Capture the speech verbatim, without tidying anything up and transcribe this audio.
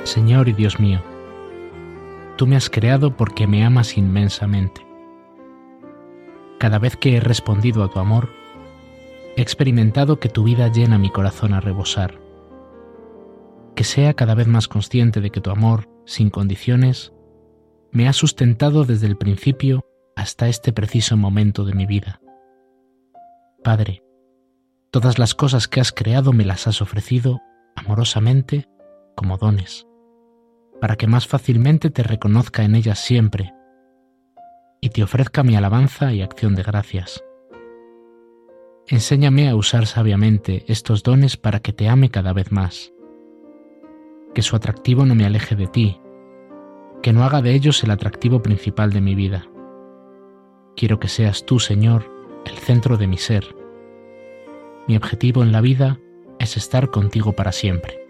Señor y Dios mío, tú me has creado porque me amas inmensamente. Cada vez que he respondido a tu amor, he experimentado que tu vida llena mi corazón a rebosar. Que sea cada vez más consciente de que tu amor, sin condiciones, me ha sustentado desde el principio hasta este preciso momento de mi vida. Padre, todas las cosas que has creado me las has ofrecido amorosamente como dones, para que más fácilmente te reconozca en ellas siempre y te ofrezca mi alabanza y acción de gracias. Enséñame a usar sabiamente estos dones para que te ame cada vez más, que su atractivo no me aleje de ti, que no haga de ellos el atractivo principal de mi vida. Quiero que seas tú, Señor, el centro de mi ser. Mi objetivo en la vida es estar contigo para siempre.